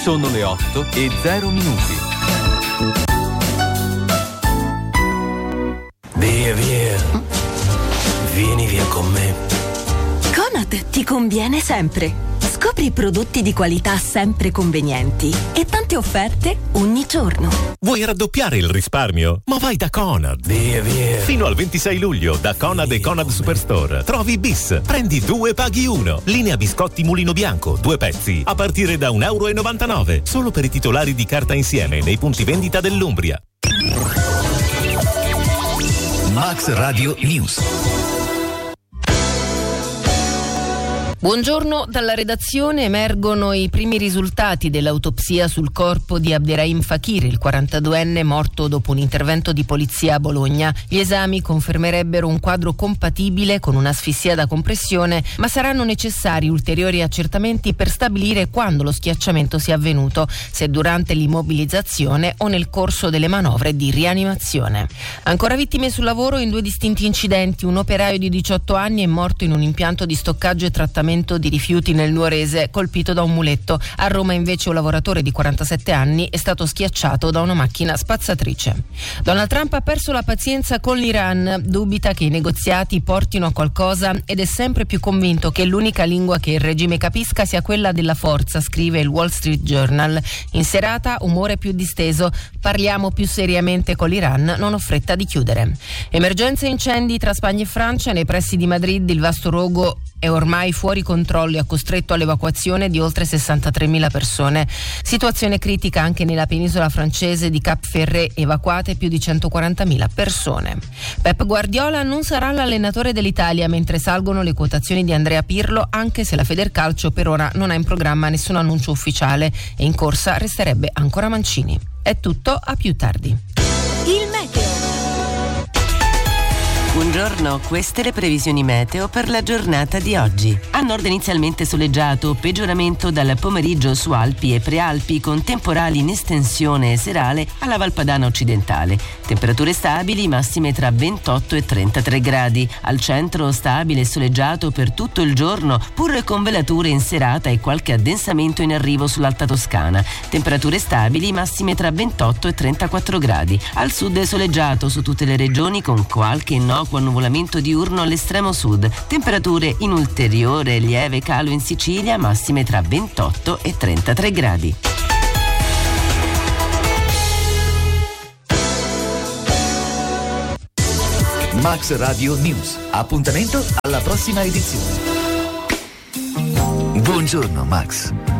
Sono le 8:00. Via, vieni via con me. Conad ti conviene sempre. Scopri prodotti di qualità sempre convenienti e tante offerte ogni giorno. Vuoi raddoppiare il risparmio? Ma vai da Conad. Via. Fino al 26 luglio da Conad e Conad Superstore trovi bis, prendi 2 paghi 1. Linea biscotti Mulino Bianco, 2 pezzi a partire da €1,99. Solo per i titolari di carta insieme nei punti vendita dell'Umbria. Max Radio News. Buongiorno, dalla redazione emergono i primi risultati dell'autopsia sul corpo di Abderrahim Fakir, il 42enne morto dopo un intervento di polizia a Bologna. Gli esami confermerebbero un quadro compatibile con un'asfissia da compressione, ma saranno necessari ulteriori accertamenti per stabilire quando lo schiacciamento sia avvenuto, se durante l'immobilizzazione o nel corso delle manovre di rianimazione. Ancora vittime sul lavoro in 2 distinti incidenti. Un operaio di 18 anni è morto in un impianto di stoccaggio e trattamento di rifiuti nel Nuorese, colpito da un muletto. A Roma invece un lavoratore di 47 anni è stato schiacciato da una macchina spazzatrice. Donald Trump ha perso la pazienza con l'Iran, dubita che i negoziati portino a qualcosa ed è sempre più convinto che l'unica lingua che il regime capisca sia quella della forza, scrive il Wall Street Journal. In serata umore più disteso, parliamo più seriamente con l'Iran, non ho fretta di chiudere. Emergenze e incendi tra Spagna e Francia. Nei pressi di Madrid il vasto rogo è ormai fuori controllo e ha costretto all'evacuazione di oltre 63.000 persone. Situazione critica anche nella penisola francese di Cap Ferret, evacuate più di 140.000 persone. Pep Guardiola non sarà l'allenatore dell'Italia, mentre salgono le quotazioni di Andrea Pirlo, anche se la Federcalcio per ora non ha in programma nessun annuncio ufficiale e in corsa resterebbe ancora Mancini. È tutto, a più tardi. Il meteo. Buongiorno, queste le previsioni meteo per la giornata di oggi. A nord inizialmente soleggiato, peggioramento dal pomeriggio su Alpi e Prealpi con temporali in estensione serale alla Valpadana occidentale. Temperature stabili, massime tra 28 e 33 gradi. Al centro stabile e soleggiato per tutto il giorno, pur con velature in serata e qualche addensamento in arrivo sull'Alta Toscana. Temperature stabili, massime tra 28 e 34 gradi. Al sud è soleggiato su tutte le regioni con qualche innocuo annuvolamento diurno all'estremo sud. Temperature in ulteriore lieve calo in Sicilia, massime tra 28 e 33 gradi. Max Radio News. Appuntamento alla prossima edizione. Buongiorno Max.